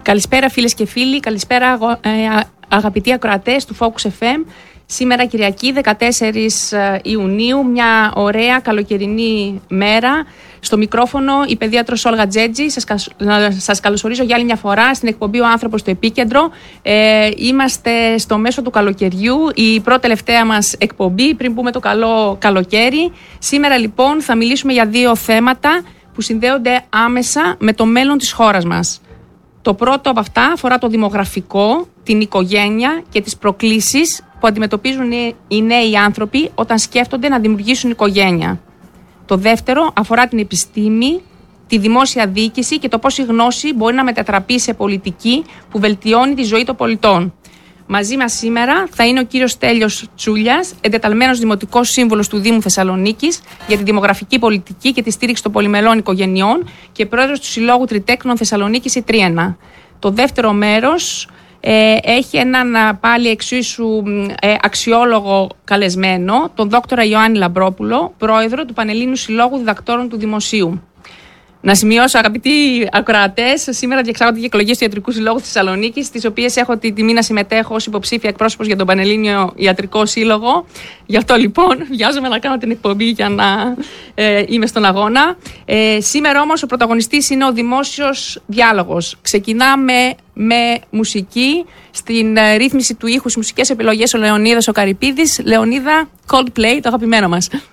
Καλησπέρα φίλες και φίλοι, καλησπέρα αγαπητοί ακροατές του Focus FM. Σήμερα Κυριακή 14 Ιουνίου, μια ωραία καλοκαιρινή μέρα. Στο μικρόφωνο η παιδίατρος Όλγα Τζέτζη. Σας καλωσορίζω για άλλη μια φορά στην εκπομπή «Ο άνθρωπος στο επίκεντρο». Είμαστε στο μέσο του καλοκαιριού, η πρώτη τελευταία μας εκπομπή πριν πούμε το καλό καλοκαίρι. Σήμερα λοιπόν θα μιλήσουμε για δύο θέματα που συνδέονται άμεσα με το μέλλον της χώρας μας. Το πρώτο από αυτά αφορά το δημογραφικό, την οικογένεια και τις προκλήσεις που αντιμετωπίζουν οι νέοι άνθρωποι όταν σκέφτονται να δημιουργήσουν οικογένεια. Το δεύτερο αφορά την επιστήμη, τη δημόσια διοίκηση και το πώς η γνώση μπορεί να μετατραπεί σε πολιτική που βελτιώνει τη ζωή των πολιτών. Μαζί μας σήμερα θα είναι ο κύριος Στέλιος Τσούλιας, εντεταλμένος Δημοτικός Σύμβουλος του Δήμου Θεσσαλονίκης για τη δημογραφική πολιτική και τη στήριξη των πολυμελών οικογενειών και πρόεδρος του Συλλόγου Τριτέκνων Θεσσαλονίκης η Τρίαινα. Το δεύτερο μέρος έχει έναν πάλι εξίσου αξιόλογο καλεσμένο, τον δόκτορα Ιωάννη Λαμπρόπουλο, πρόεδρο του Πανελλήνιου Συλλόγου Διδακτόρων του Δημοσίου. Να σημειώσω, αγαπητοί ακροατές, σήμερα διεξάγονται και εκλογές του Ιατρικού Συλλόγου Θεσσαλονίκης, στις οποίες έχω τη τιμή να συμμετέχω ως υποψήφια εκπρόσωπος για τον Πανελλήνιο Ιατρικό Σύλλογο. Γι' αυτό λοιπόν βιάζομαι να κάνω την εκπομπή για να είμαι στον αγώνα. Σήμερα όμως ο πρωταγωνιστής είναι ο δημόσιος διάλογος. Ξεκινάμε με μουσική. Στην ρύθμιση του ήχου, στις μουσικές επιλογές ο Λεωνίδας ο Καρυπίδης. Λεωνίδα, Coldplay, το αγαπημένο μας.